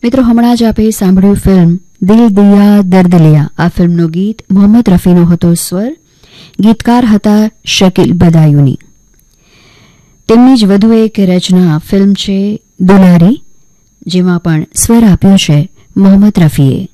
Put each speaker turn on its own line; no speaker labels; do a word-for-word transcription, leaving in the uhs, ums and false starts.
મિત્રો, હમણાં જ આપે સાંભળ્યું ફિલ્મ દિલ દિયા દર્દ લિયા. આ ફિલ્મનું ગીત મોહમ્મદ રફીનો હતો સ્વર. ગીતકાર હતા શકીલ બદાયુની. તેમની જ વધુ એક રચના ફિલ્મ છે દુલારી, જેમાં પણ સ્વર આપ્યો છે મોહમ્મદ રફીએ.